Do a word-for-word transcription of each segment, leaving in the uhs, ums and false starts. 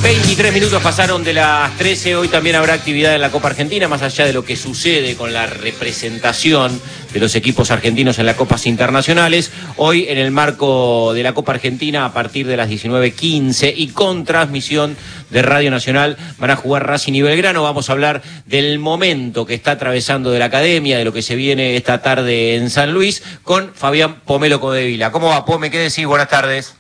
veintitrés minutos pasaron de las trece. Hoy también habrá actividad en la Copa Argentina, más allá de lo que sucede con la representación de los equipos argentinos en las copas internacionales. Hoy, en el marco de la Copa Argentina, a partir de las diecinueve quince y con transmisión de Radio Nacional, van a jugar Racing y Belgrano. Vamos a hablar del momento que está atravesando de la academia, de lo que se viene esta tarde en San Luis, con Fabián Pomelo Codevila. ¿Cómo va, Pome? ¿Qué decís? Buenas tardes.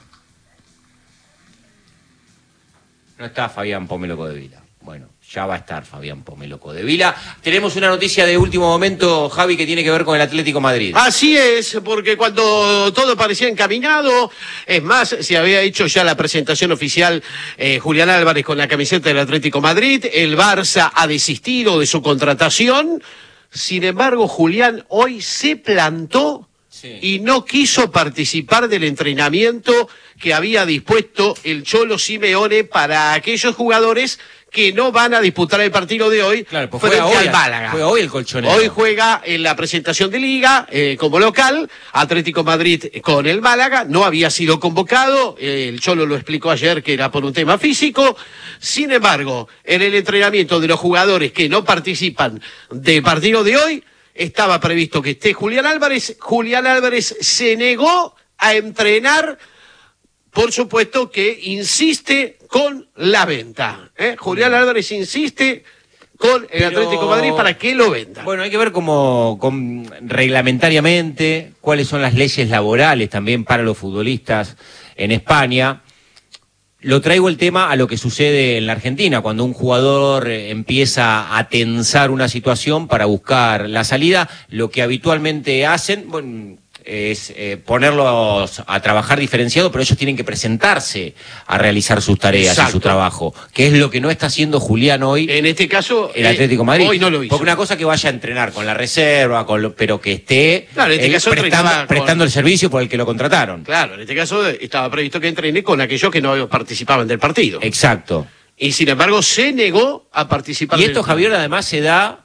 No está Fabián Pomelo Codevila. Bueno, ya va a estar Fabián Pomelo Codevila. Tenemos una noticia de último momento, Javi, que tiene que ver con el Atlético Madrid. Así es, porque cuando todo parecía encaminado, es más, se había hecho ya la presentación oficial eh, Julián Álvarez con la camiseta del Atlético Madrid, el Barça ha desistido de su contratación, sin embargo, Julián hoy se plantó sí. y no quiso participar del entrenamiento que había dispuesto el Cholo Simeone para aquellos jugadores que no van a disputar el partido de hoy claro, pues frente juega hoy, al Málaga. Juega hoy el colchonero. Hoy juega en la presentación de Liga eh, como local, Atlético Madrid con el Málaga, no había sido convocado, eh, el Cholo lo explicó ayer que era por un tema físico, sin embargo, en el entrenamiento de los jugadores que no participan del partido de hoy, estaba previsto que esté Julián Álvarez, Julián Álvarez se negó a entrenar. Por supuesto que insiste con la venta. ¿eh? Julián Álvarez insiste con el Pero... Atlético de Madrid para que lo venda. Bueno, hay que ver cómo, cómo reglamentariamente, cuáles son las leyes laborales también para los futbolistas en España. Lo traigo el tema a lo que sucede en la Argentina, cuando un jugador empieza a tensar una situación para buscar la salida, lo que habitualmente hacen, bueno, es eh, ponerlos a trabajar diferenciado, pero ellos tienen que presentarse a realizar sus tareas Exacto. y su trabajo, que es lo que no está haciendo Julián hoy. En este caso, el Atlético de Madrid. Hoy no lo hizo. Porque una cosa que vaya a entrenar con la reserva, con lo, pero que esté claro, en este caso prestando, con... prestando el servicio por el que lo contrataron. Claro, en este caso estaba previsto que entrene con aquellos que no participaban del partido. Exacto. Y sin embargo se negó a participar. Y esto, del... Javier, además se da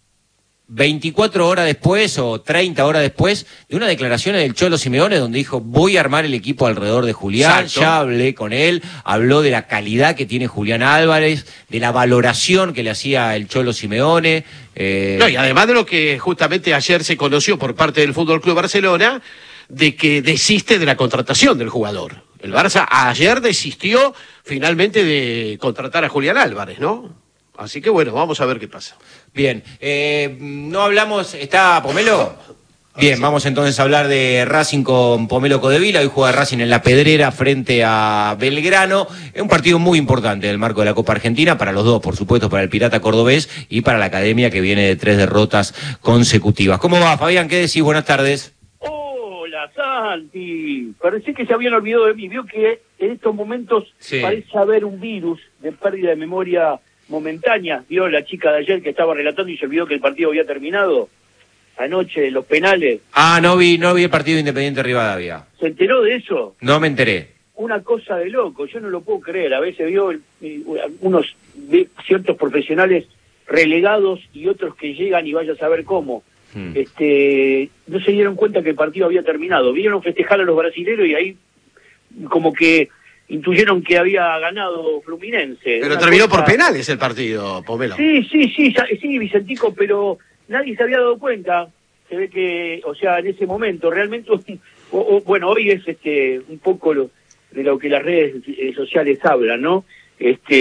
veinticuatro horas después o treinta horas después de una declaración del Cholo Simeone donde dijo voy a armar el equipo alrededor de Julián. Exacto. Ya hablé con él, habló de la calidad que tiene Julián Álvarez, de la valoración que le hacía el Cholo Simeone. Eh... No, y además de lo que justamente ayer se conoció por parte del Fútbol Club Barcelona, de que desiste de la contratación del jugador. El Barça ayer desistió finalmente de contratar a Julián Álvarez, ¿no? Así que bueno, vamos a ver qué pasa. Bien, eh, no hablamos, ¿está Pomelo? Bien, vamos entonces a hablar de Racing con Pomelo Codevila. Hoy juega Racing en La Pedrera frente a Belgrano. Es un partido muy importante en el marco de la Copa Argentina, para los dos, por supuesto, para el Pirata Cordobés y para la Academia, que viene de tres derrotas consecutivas. ¿Cómo va, Fabián? ¿Qué decís? Buenas tardes. Hola, Santi. Parecía que se habían olvidado de mí. Vio que en estos momentos sí. parece haber un virus de pérdida de memoria momentánea. Vio la chica de ayer que estaba relatando y se olvidó que el partido había terminado anoche, los penales. Ah, no vi, no vi el partido Independiente Rivadavia. ¿Se enteró de eso? No me enteré. Una cosa de loco, yo no lo puedo creer. A veces vio eh, unos de, ciertos profesionales relegados y otros que llegan y vaya a saber cómo. Hmm. Este, no se dieron cuenta que el partido había terminado. Vieron festejar a los brasileños y ahí como que intuyeron que había ganado Fluminense. Pero terminó cosa... por penales el partido, Pomelo. Sí, sí, sí, sí, Vicentico, pero nadie se había dado cuenta. Se ve que, o sea, en ese momento, realmente, o, o, bueno, hoy es este un poco lo, de lo que las redes sociales hablan, ¿no? Este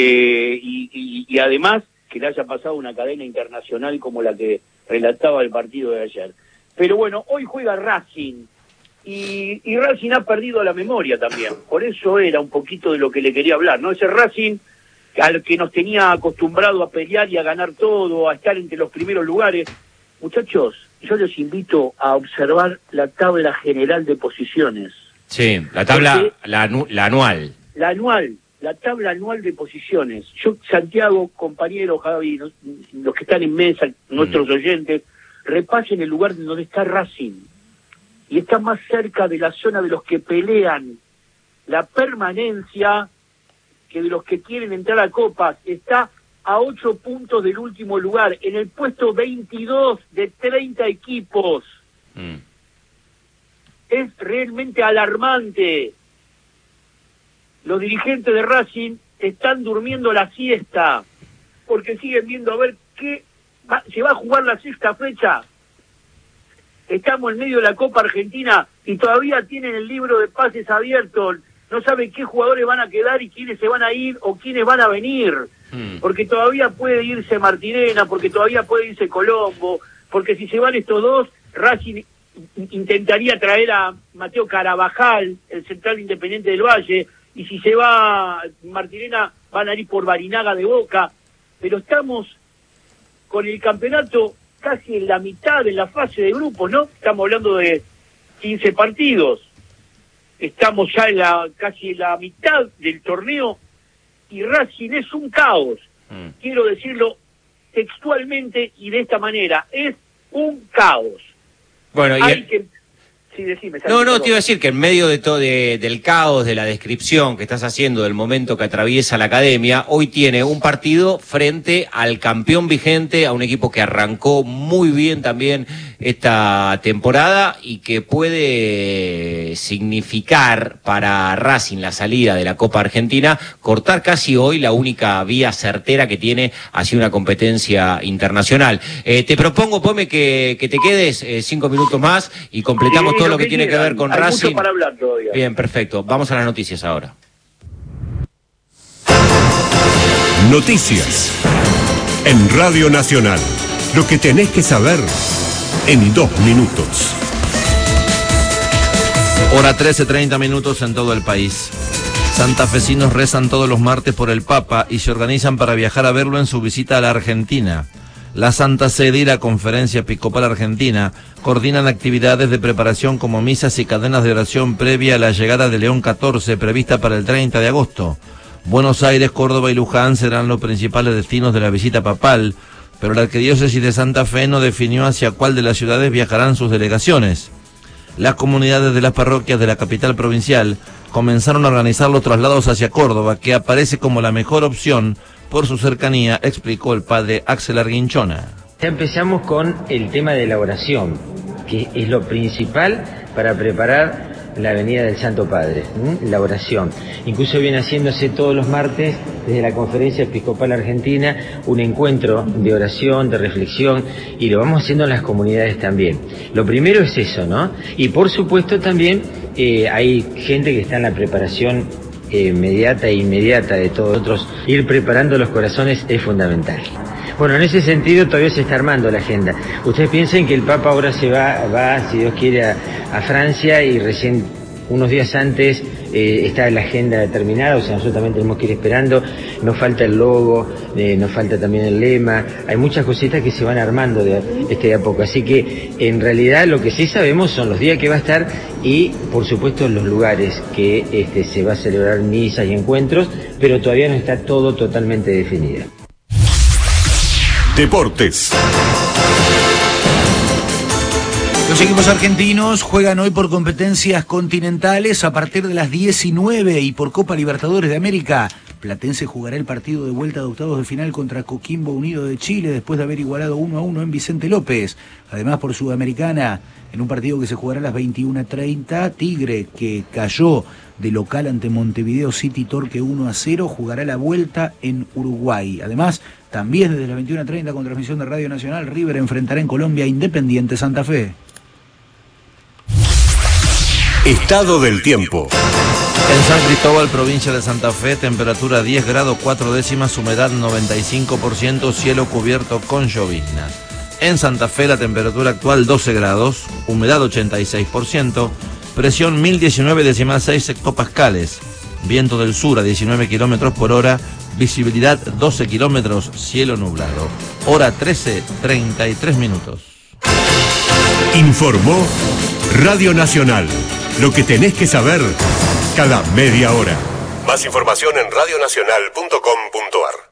y, y, y además que le haya pasado una cadena internacional como la que relataba el partido de ayer. Pero bueno, hoy juega Racing. Y, y Racing ha perdido la memoria también, por eso era un poquito de lo que le quería hablar, ¿no? Ese Racing al que nos tenía acostumbrado a pelear y a ganar todo, a estar entre los primeros lugares. Muchachos, yo les invito a observar la tabla general de posiciones. Sí, la tabla, la, la anual. La anual, la tabla anual de posiciones. Yo, Santiago, compañero, Javi, los, los que están en mesa, nuestros mm. oyentes, repasen el lugar donde está Racing. Y está más cerca de la zona de los que pelean la permanencia que de los que quieren entrar a Copas. Está a ocho puntos del último lugar, en el puesto veintidós de treinta equipos. Mm. Es realmente alarmante. Los dirigentes de Racing están durmiendo la siesta, porque siguen viendo a ver qué va, se va a jugar la sexta fecha. Estamos en medio de la Copa Argentina y todavía tienen el libro de pases abierto. No saben qué jugadores van a quedar y quiénes se van a ir o quiénes van a venir. Mm. Porque todavía puede irse Martirena, porque todavía puede irse Colombo, porque si se van estos dos, Racing intentaría traer a Mateo Carabajal, el central Independiente del Valle, y si se va Martirena van a ir por Barinaga de Boca. Pero estamos con el campeonato casi en la mitad de la fase de grupos, ¿no? Estamos hablando de quince partidos. Estamos ya en la casi en la mitad del torneo y Racing es un caos. Mm. Quiero decirlo textualmente y de esta manera, es un caos. Bueno, y Hay el... que... Sí, decime, no, no, te iba a decir que en medio de todo de, del caos, de la descripción que estás haciendo del momento que atraviesa la academia, hoy tiene un partido frente al campeón vigente, a un equipo que arrancó muy bien también esta temporada y que puede significar para Racing la salida de la Copa Argentina, cortar casi hoy la única vía certera que tiene hacia una competencia internacional. Eh, te propongo, Pome, que, que te quedes eh, cinco minutos más y completamos sí, todo lo que, que tiene quieran. que ver con Hay Racing. Mucho para hablar todavía. Bien, perfecto. Vamos a las noticias ahora. Noticias en Radio Nacional. Lo que tenés que saber en dos minutos. Hora trece, treinta minutos en todo el país. Santafesinos rezan todos los martes por el Papa y se organizan para viajar a verlo en su visita a la Argentina. La Santa Sede y la Conferencia Episcopal Argentina coordinan actividades de preparación como misas y cadenas de oración previa a la llegada de León catorce prevista para el treinta de agosto. Buenos Aires, Córdoba y Luján serán los principales destinos de la visita papal, pero la Arquidiócesis de Santa Fe no definió hacia cuál de las ciudades viajarán sus delegaciones. Las comunidades de las parroquias de la capital provincial comenzaron a organizar los traslados hacia Córdoba, que aparece como la mejor opción por su cercanía, explicó el padre Axel Arguinchona. Ya empezamos con el tema de la oración, que es lo principal para preparar la venida del Santo Padre, ¿sí? La oración. Incluso viene haciéndose todos los martes desde la Conferencia Episcopal Argentina un encuentro de oración, de reflexión, y lo vamos haciendo en las comunidades también. Lo primero es eso, ¿no? Y por supuesto también eh, hay gente que está en la preparación eh, inmediata e inmediata de todos nosotros. Ir preparando los corazones es fundamental. Bueno, en ese sentido todavía se está armando la agenda. Ustedes piensen que el Papa ahora se va, va si Dios quiere, a, a Francia y recién unos días antes eh, está la agenda determinada, o sea, nosotros también tenemos que ir esperando. Nos falta el logo, eh, nos falta también el lema. Hay muchas cositas que se van armando de este de a poco. Así que, en realidad, lo que sí sabemos son los días que va a estar y, por supuesto, los lugares que este, se va a celebrar misas y encuentros, pero todavía no está todo totalmente definido. Deportes. Los equipos argentinos juegan hoy por competencias continentales a partir de las diecinueve y por Copa Libertadores de América. Platense jugará el partido de vuelta de octavos de final contra Coquimbo Unido de Chile después de haber igualado uno a uno en Vicente López. Además, por Sudamericana, en un partido que se jugará a las veintiuna treinta, Tigre, que cayó de local ante Montevideo City Torque uno a cero, jugará la vuelta en Uruguay. Además, también desde las veintiuna treinta con transmisión de Radio Nacional, River enfrentará en Colombia a Independiente Santa Fe. Estado del tiempo. En San Cristóbal, provincia de Santa Fe, temperatura diez grados cuatro décimas, humedad noventa y cinco por ciento, cielo cubierto con llovizna. En Santa Fe, la temperatura actual doce grados, humedad ochenta y seis por ciento, presión mil diecinueve decimal seis hectopascales, viento del sur a diecinueve kilómetros por hora, visibilidad doce kilómetros, cielo nublado. Hora trece, treinta y tres minutos. Informó Radio Nacional. Lo que tenés que saber cada media hora. Más información en radio nacional punto com punto a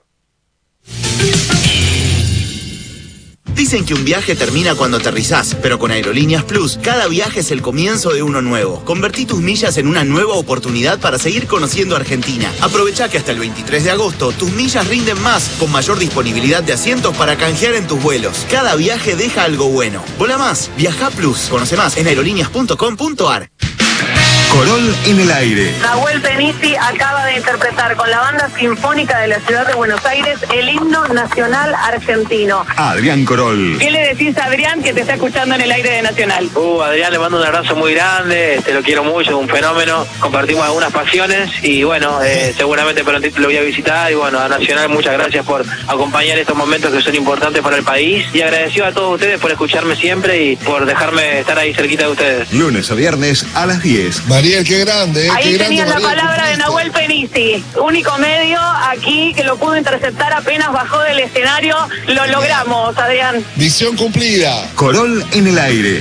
r. Dicen que un viaje termina cuando aterrizás, pero con Aerolíneas Plus, cada viaje es el comienzo de uno nuevo. Convertí tus millas en una nueva oportunidad para seguir conociendo Argentina. Aprovecha que hasta el veintitrés de agosto tus millas rinden más, con mayor disponibilidad de asientos para canjear en tus vuelos. Cada viaje deja algo bueno. Vola más, viaja Plus. Conoce más en aerolíneas punto com punto a r. Corol en el aire. Nahuel Penisi acaba de interpretar con la Banda Sinfónica de la Ciudad de Buenos Aires el himno nacional argentino. Adrián Corol. ¿Qué le decís a Adrián que te está escuchando en el aire de Nacional? Uh, Adrián, le mando un abrazo muy grande, te lo quiero mucho, es un fenómeno, compartimos algunas pasiones y bueno, eh, seguramente prontito lo voy a visitar y bueno, a Nacional muchas gracias por acompañar estos momentos que son importantes para el país y agradecido a todos ustedes por escucharme siempre y por dejarme estar ahí cerquita de ustedes. Lunes a viernes a las diez. Mariel, qué grande, ¿eh? Ahí Qué tenían grande, la Mariel, palabra de Nahuel Penisi, único medio aquí que lo pudo interceptar apenas bajó del escenario. Lo logramos, Adrián. Misión cumplida. Corol en el aire.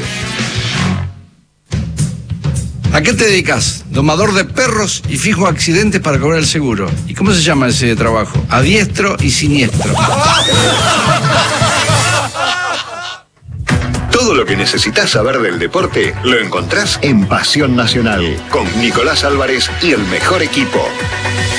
¿A qué te dedicas? Domador de perros y fijo accidentes para cobrar el seguro. ¿Y cómo se llama ese trabajo? A diestro y siniestro. Todo lo que necesitas saber del deporte lo encontrás en Pasión Nacional con Nicolás Álvarez y el mejor equipo.